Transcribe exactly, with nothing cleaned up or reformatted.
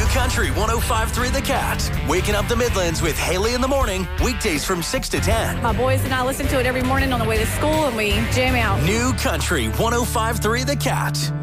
Country one oh five point three The Cat. Waking up the Midlands with Haley in the morning. Weekdays from six to ten. My boys and I listen to it every morning on the way to school, and we jam out. New Country one oh five point three The Cat.